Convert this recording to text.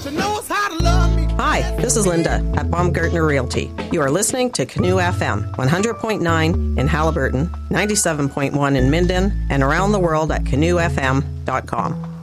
She knows how to love me. Hi, this is Linda at Baumgartner Realty. You are listening to Canoe FM, 100.9 in Halliburton, 97.1 in Minden, and around the world at canoefm.com.